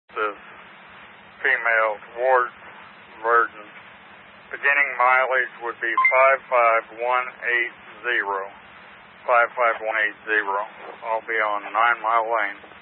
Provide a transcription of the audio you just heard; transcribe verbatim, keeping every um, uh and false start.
This female towards Virgin. Beginning mileage would be five five one eight zero. five five one eight zero. I'll be on nine Mile Lane.